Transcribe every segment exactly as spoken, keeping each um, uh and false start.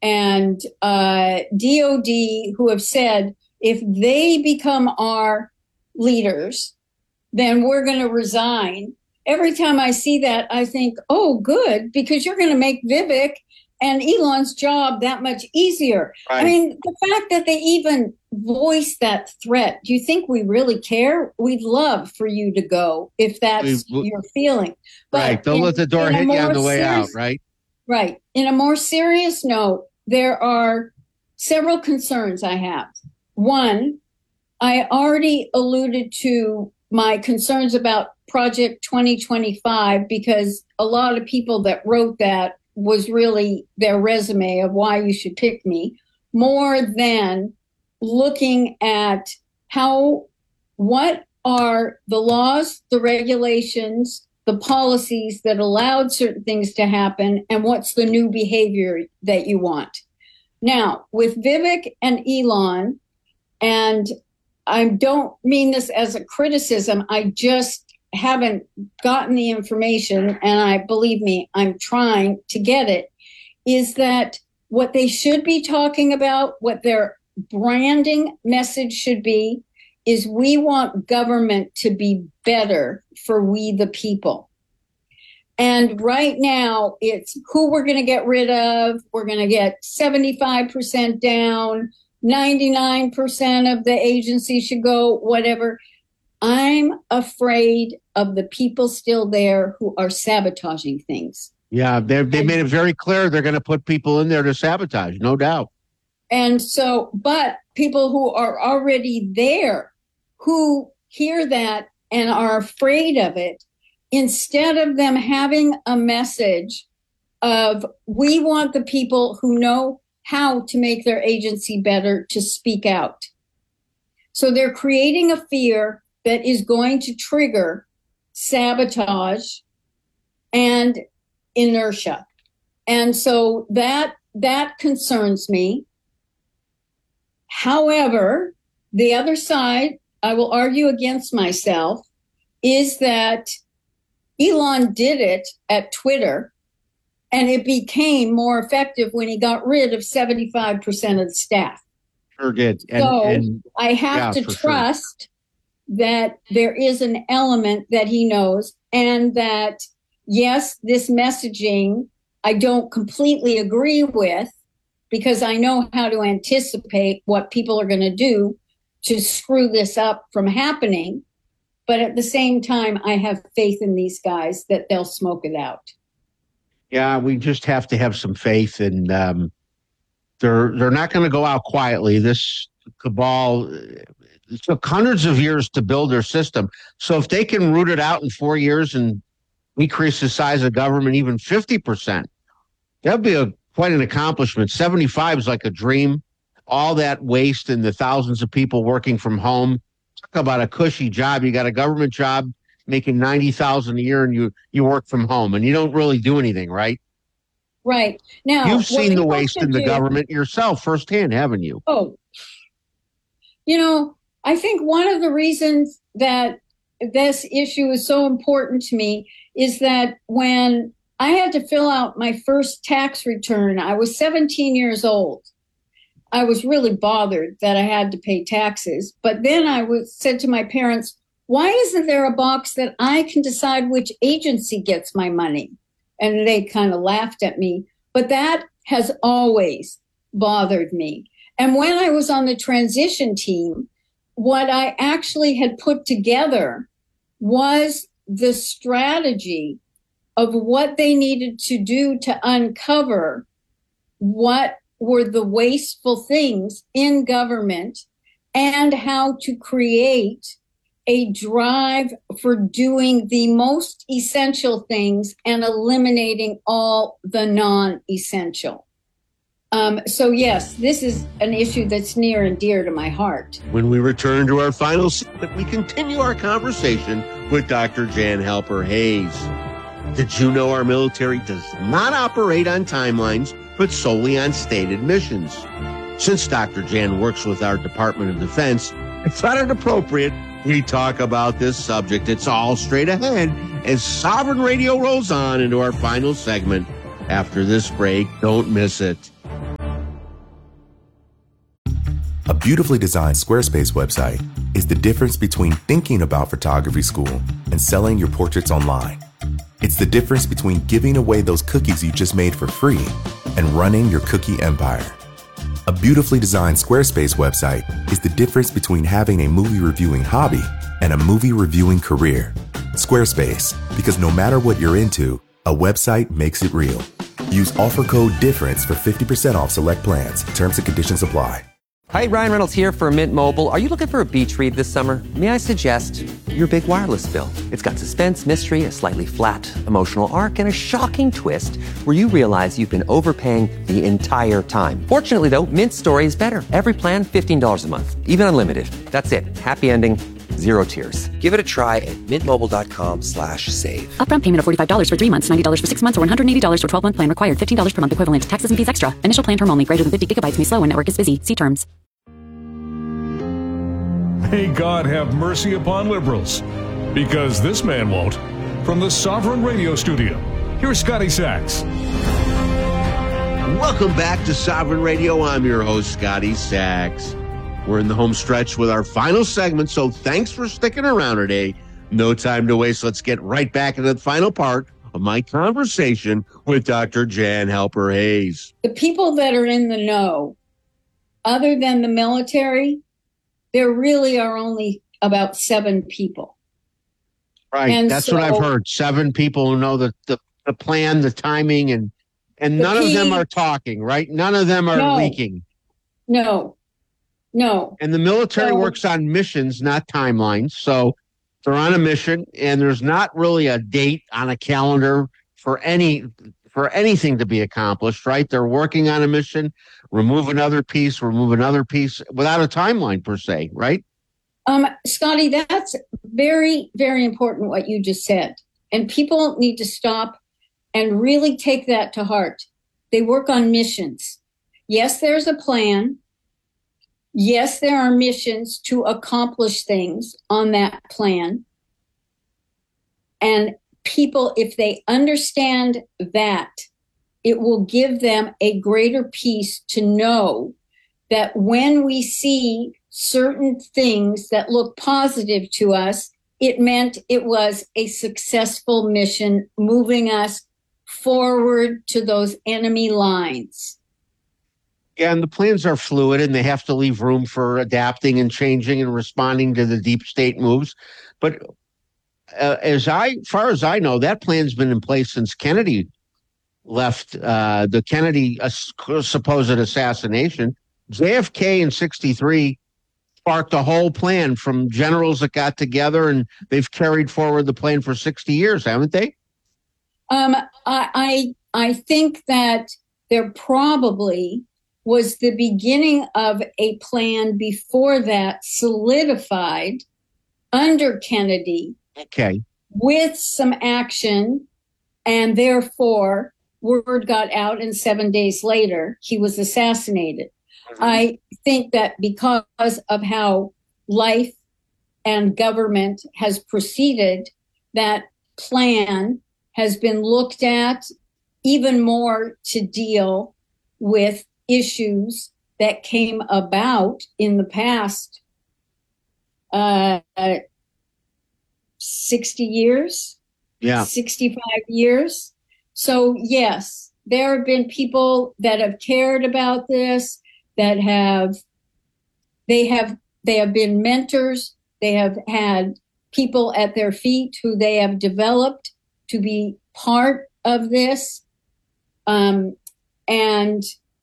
and uh, D O D who have said if they become our leaders, then we're going to resign. Every time I see that, I think, oh, good, because you're going to make Vivek and Elon's job that much easier. Right. I mean, the fact that they even voice that threat, do you think we really care? We'd love for you to go if that's we, your feeling. But right. Don't in, let the door hit you on the way serious, out, right? Right. In a more serious note, there are several concerns I have. One, I already alluded to my concerns about Project twenty twenty-five, because a lot of people that wrote that was really their resume of why you should pick me, more than looking at how, what are the laws, the regulations, the policies that allowed certain things to happen, and what's the new behavior that you want. Now, with Vivek and Elon, and I don't mean this as a criticism, I just haven't gotten the information, and I believe me, I'm trying to get it, is that what they should be talking about, what their branding message should be, is we want government to be better for we the people. And right now, it's who we're going to get rid of. We're going to get seventy-five percent down, ninety-nine percent of the agency should go, whatever. I'm afraid of the people still there who are sabotaging things. Yeah, they they made it very clear they're going to put people in there to sabotage, no doubt. And so, but people who are already there, who hear that and are afraid of it, instead of them having a message of, we want the people who know how to make their agency better to speak out. So they're creating a fear that is going to trigger sabotage and inertia. And so that that concerns me. However, the other side, I will argue against myself, is that Elon did it at Twitter, and it became more effective when he got rid of seventy-five percent of the staff. Sure did. And, so and, I have yeah, to trust sure. that there is an element that he knows, and that, yes, this messaging I don't completely agree with, because I know how to anticipate what people are going to do to screw this up from happening. But at the same time, I have faith in these guys that they'll smoke it out. Yeah, we just have to have some faith, and um, they're they're not going to go out quietly. This cabal, it took hundreds of years to build their system. So if they can root it out in four years and increase the size of government even fifty percent, that'd be a quite an accomplishment. seventy-five is like a dream. All that waste and the thousands of people working from home. Talk about a cushy job. You got a government job making ninety thousand dollars a year, and you, you work from home, and you don't really do anything, right? Right. Now, you've seen the waste in the do, government yourself firsthand, haven't you? Oh, you know, I think one of the reasons that this issue is so important to me is that when I had to fill out my first tax return, I was seventeen years old. I was really bothered that I had to pay taxes. But then I was said to my parents, why isn't there a box that I can decide which agency gets my money? And they kind of laughed at me. But that has always bothered me. And when I was on the transition team, what I actually had put together was the strategy of what they needed to do to uncover what were the wasteful things in government and how to create a drive for doing the most essential things and eliminating all the non-essential. Um, so, yes, this is an issue that's near and dear to my heart. When we return to our final segment, we continue our conversation with Doctor Jan Halper Hayes. Did you know our military does not operate on timelines, but solely on stated missions? Since Doctor Jan works with our Department of Defense, I thought it appropriate we talk about this subject. It's all straight ahead as Sovereign Radio rolls on into our final segment. After this break, don't miss it. beautifully designed Squarespace website is the difference between thinking about photography school and selling your portraits online. It's the difference between giving away those cookies you just made for free and running your cookie empire. A beautifully designed Squarespace website is the difference between having a movie reviewing hobby and a movie reviewing career. Squarespace, because no matter what you're into, a website makes it real. Use offer code DIFFERENCE for fifty percent off select plans. Terms and conditions apply. Hi, Ryan Reynolds here for Mint Mobile. Are you looking for a beach read this summer? May I suggest your big wireless bill? It's got suspense, mystery, a slightly flat, emotional arc, and a shocking twist where you realize you've been overpaying the entire time. Fortunately, though, Mint's story is better. Every plan, fifteen dollars a month, even unlimited. That's it. Happy ending, zero tears. Give it a try at mintmobile.com slash save. Upfront payment of forty-five dollars for three months, ninety dollars for six months, or one hundred eighty dollars for twelve-month plan required. fifteen dollars per month equivalent. Taxes and fees extra. Initial plan term only. Greater than fifty gigabytes may slow when network is busy. See terms. May God have mercy upon liberals, because this man won't. From the Sovereign Radio Studio, here's Scotty Sachs. Welcome back to Sovereign Radio. I'm your host, Scotty Sachs. We're in the home stretch with our final segment, so thanks for sticking around today. No time to waste. Let's get right back into the final part of my conversation with Doctor Jan Halper Hayes. The people that are in the know, other than the military, there really are only about seven people. Right. And That's so, what I've heard. Seven people who know the, the, the plan, the timing, and and none key, of them are talking, right? None of them are no, leaking. No, no. And the military so, works on missions, not timelines. So they're on a mission, and there's not really a date on a calendar for any for anything to be accomplished, right? They're working on a mission, remove another piece, remove another piece without a timeline per se, right? Um, Scotty, that's very, very important what you just said. And people need to stop and really take that to heart. They work on missions. Yes, there's a plan. Yes, there are missions to accomplish things on that plan. And people, if they understand that, it will give them a greater peace to know that when we see certain things that look positive to us, it meant it was a successful mission moving us forward to those enemy lines. Yeah, and the plans are fluid, and they have to leave room for adapting and changing and responding to the deep state moves. But uh, as I, far as I know, that plan's been in place since Kennedy left uh, the Kennedy uh, supposed assassination. J F K in sixty-three sparked a whole plan from generals that got together, and they've carried forward the plan for sixty years, haven't they? Um, I, I, I think that there probably was the beginning of a plan before that solidified under Kennedy. Okay. With some action, and therefore word got out, and seven days later he was assassinated. Mm-hmm. I think that because of how life and government has proceeded, that plan has been looked at even more to deal with issues that came about in the past uh, sixty years, yeah, sixty-five years. So yes, there have been people that have cared about this, that have, they have, they have been mentors. They have had people at their feet who they have developed to be part of this. Um, and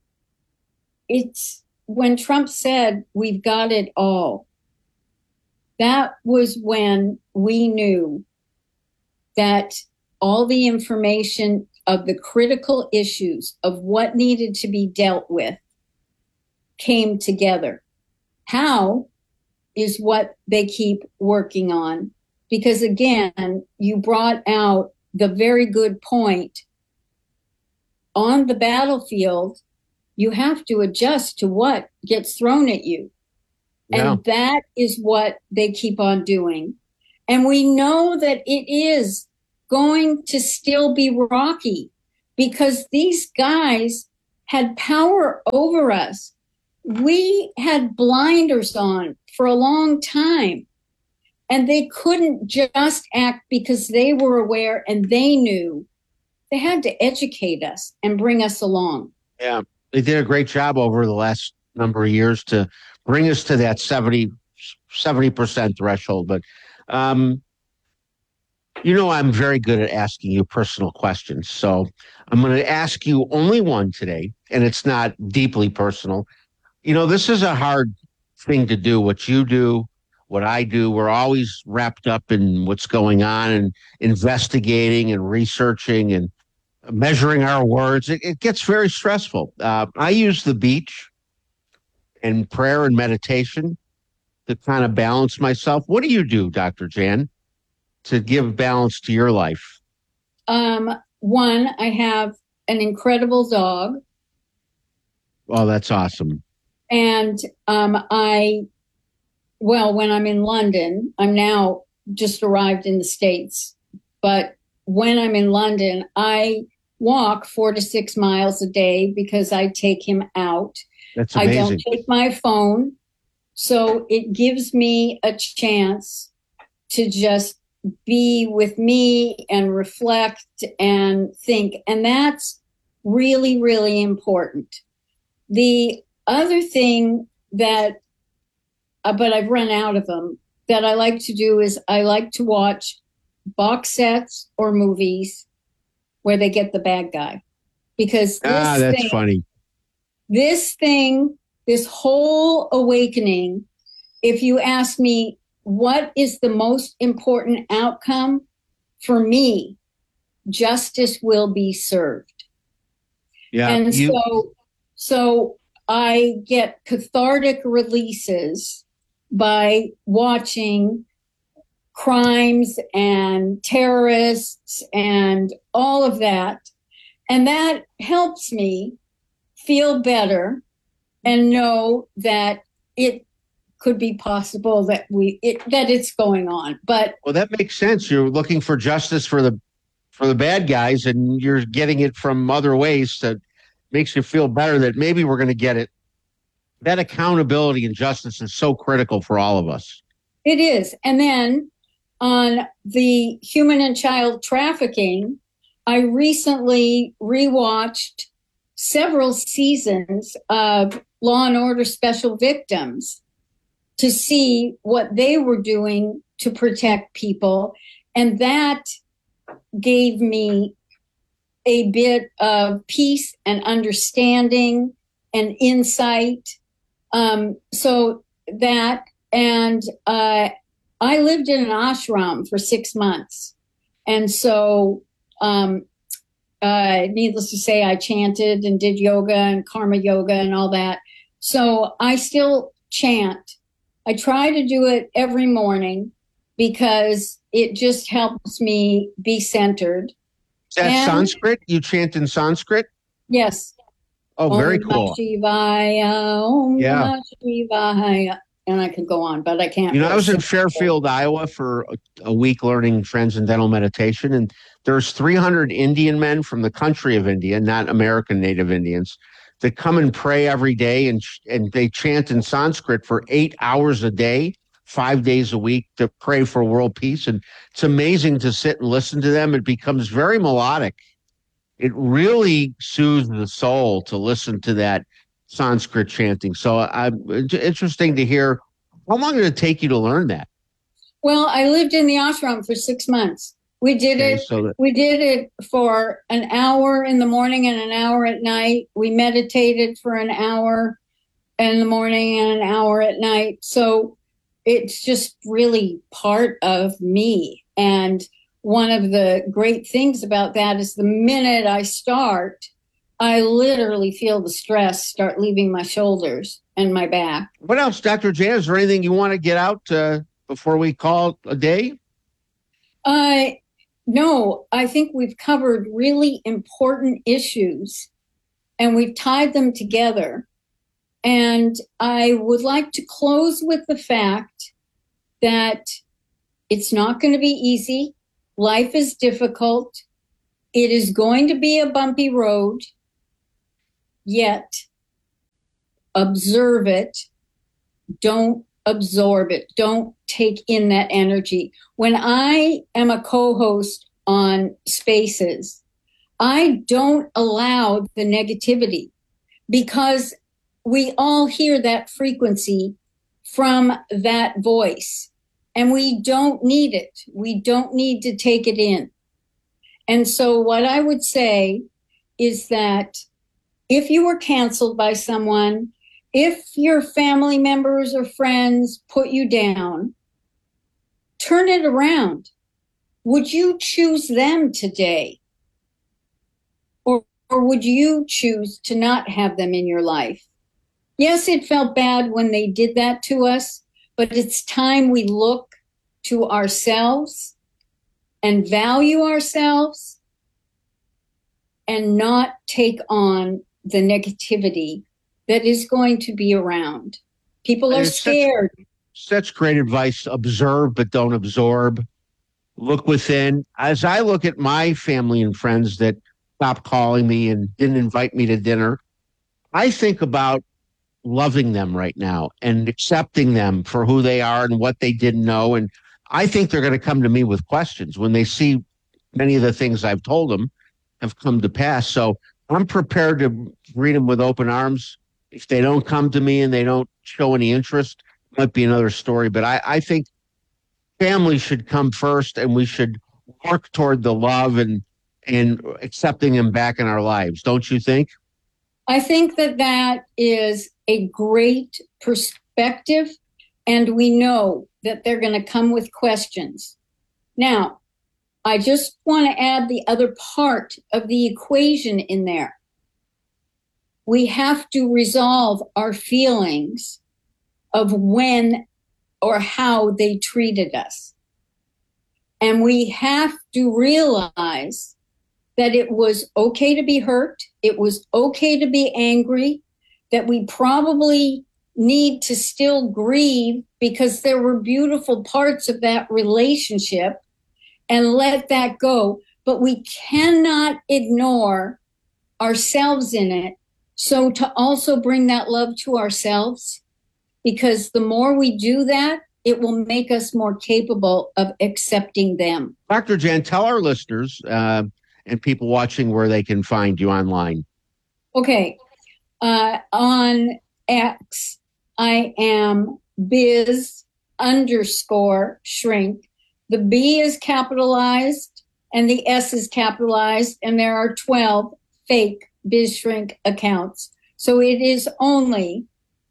it's when Trump said, we've got it all. That was when we knew that all the information of the critical issues of what needed to be dealt with came together. How is what they keep working on. Because again, you brought out the very good point. On the battlefield, you have to adjust to what gets thrown at you. Yeah. And that is what they keep on doing. And we know that it is going to still be rocky because these guys had power over us. we had blinders on for a long time, and they couldn't just act because they were aware and they knew. They had to educate us and bring us along. Yeah, they did a great job over the last number of years to bring us to that seventy, seventy percent threshold. But, um, you know, I'm very good at asking you personal questions. So I'm going to ask you only one today, and it's not deeply personal. You know, this is a hard thing to do. What you do, what I do, we're always wrapped up in what's going on and investigating and researching and measuring our words. It, it gets very stressful. Uh, I use the beach and prayer and meditation to kind of balance myself. What do you do, Doctor Jan, to give balance to your life? Um, one, I have an incredible dog. Oh, that's awesome. And um, I, well, when I'm in London, I'm now just arrived in the States, but when I'm in London, I walk four to six miles a day because I take him out. That's amazing. I don't take my phone. So it gives me a chance to just be with me and reflect and think. And that's really, really important. The other thing that, uh, but I've run out of them, that I like to do is I like to watch box sets or movies where they get the bad guy. Because this ah, that's thing, funny. This thing, this whole awakening, if you ask me, what is the most important outcome for me? Justice will be served. Yeah. And you, so, so I get cathartic releases by watching crimes and terrorists and all of that. And that helps me feel better and know that it could be possible that we it, that it's going on. But well, that makes sense. You're looking for justice for the for the bad guys, and you're getting it from other ways that makes you feel better that maybe we're going to get it. That accountability and justice is so critical for all of us. It is. And then on the human and child trafficking, I recently rewatched several seasons of Law and Order Special Victims to see what they were doing to protect people. And that gave me a bit of peace and understanding and insight. Um, so that, and uh, I lived in an ashram for six months. And so, um, uh, needless to say, I chanted and did yoga and karma yoga and all that. So I still chant. I try to do it every morning because it just helps me be centered. Is that and, Sanskrit? You chant in Sanskrit? Yes. Oh, very Om cool. Shivaya, Om yeah. Shivaya. And I could go on, but I can't. You know, I was in Fairfield, Iowa for a, a week learning transcendental meditation, and there's three hundred Indian men from the country of India, not American Native Indians, that come and pray every day, and and they chant in Sanskrit for eight hours a day, five days a week to pray for world peace. And it's amazing to sit and listen to them. It becomes very melodic. It really soothes the soul to listen to that Sanskrit chanting. So I'm uh, interesting to hear. How long did it take you to learn that? Well, I lived in the ashram for six months. We did okay, it. So that- we did it for an hour in the morning and an hour at night. We meditated for an hour in the morning and an hour at night. So it's just really part of me. And one of the great things about that is the minute I start, I literally feel the stress start leaving my shoulders and my back. What else, Doctor Jan? Is there anything you want to get out uh, before we call it a day? Uh, no, I think we've covered really important issues and we've tied them together. And I would like to close with the fact that it's not going to be easy. Life is difficult. It is going to be a bumpy road. Yet, observe it. Don't absorb it. Don't take in that energy. When I am a co-host on Spaces, I don't allow the negativity because we all hear that frequency from that voice and we don't need it. We don't need to take it in. And so what I would say is that if you were canceled by someone, if your family members or friends put you down, turn it around. Would you choose them today? Or, or would you choose to not have them in your life? Yes, it felt bad when they did that to us, but it's time we look to ourselves and value ourselves and not take on the negativity that is going to be around. People are scared. Such, such great advice. Observe, but don't absorb. Look within. As I look at my family and friends that stopped calling me and didn't invite me to dinner, I think about loving them right now and accepting them for who they are and what they didn't know. And I think they're going to come to me with questions when they see many of the things I've told them have come to pass. So I'm prepared to greet them with open arms. If they don't come to me and they don't show any interest, it might be another story. But I, I think family should come first, and we should work toward the love and and accepting them back in our lives. Don't you think? I think that that is a great perspective, and we know that they're going to come with questions. Now, I just want to add the other part of the equation in there. We have to resolve our feelings of when or how they treated us. And we have to realize that it was okay to be hurt. It was okay to be angry, that we probably need to still grieve because there were beautiful parts of that relationship, and let that go. But we cannot ignore ourselves in it. So to also bring that love to ourselves, because the more we do that, it will make us more capable of accepting them. Doctor Jan, tell our listeners uh, and people watching where they can find you online. Okay. Uh, on X, I am biz underscore shrink. The B is capitalized and the S is capitalized, and there are twelve fake Biz Shrink accounts. So it is only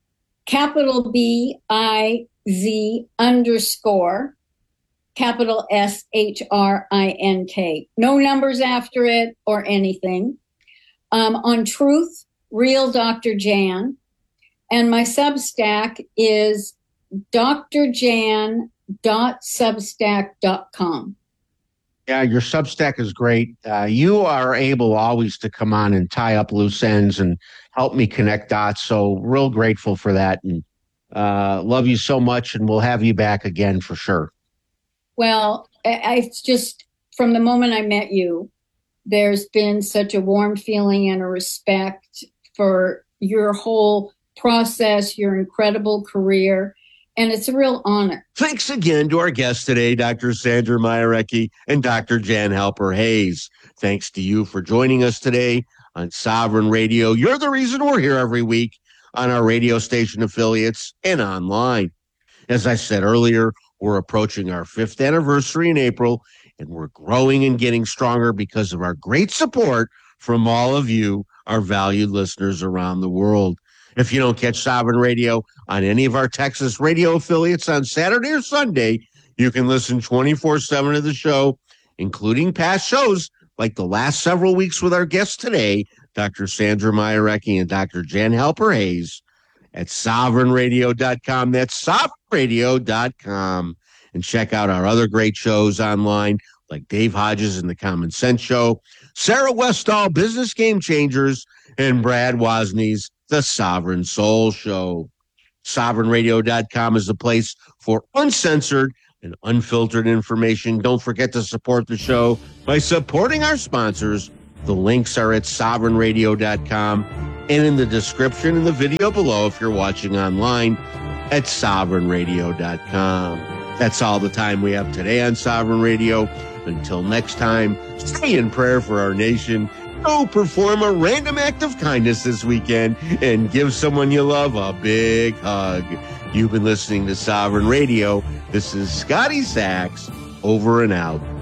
capital B I Z underscore capital S H R I N K. No numbers after it or anything. Um, on Truth, Real Doctor Jan. And my Substack is d r jan dot substack dot com. Yeah, your Substack is great. Uh, you are able always to come on and tie up loose ends and help me connect dots. So real grateful for that, and uh, love you so much, and we'll have you back again for sure. Well, I, I just, from the moment I met you, there's been such a warm feeling and a respect for your whole process, your incredible career. And it's a real honor. Thanks again to our guests today, Doctor Sandra Mayarecki and Doctor Jan Halper Hayes. Thanks to you for joining us today on Sovereign Radio. You're the reason we're here every week on our radio station affiliates and online. As I said earlier, we're approaching our fifth anniversary in April, and we're growing and getting stronger because of our great support from all of you, our valued listeners around the world. If you don't catch Sovereign Radio on any of our Texas radio affiliates on Saturday or Sunday, you can listen twenty-four seven to the show, including past shows like the last several weeks with our guests today, Doctor Sandra Mayarecki and Doctor Jan Halper Hayes, at sovereign radio dot com. That's sovereign radio dot com. And check out our other great shows online, like Dave Hodges and the Common Sense Show, Sarah Westall, Business Game Changers, and Brad Wozny's The Sovereign Soul Show. sovereign radio dot com is the place for uncensored and unfiltered information. Don't forget to support the show by supporting our sponsors. The links are at sovereign radio dot com. and in the description in the video below if you're watching online at sovereign radio dot com. That's all the time we have today on Sovereign Radio. Until next time, stay in prayer for our nation. Go perform a random act of kindness this weekend and give someone you love a big hug. You've been listening to Sovereign Radio. This is Scotty Sachs, over and out.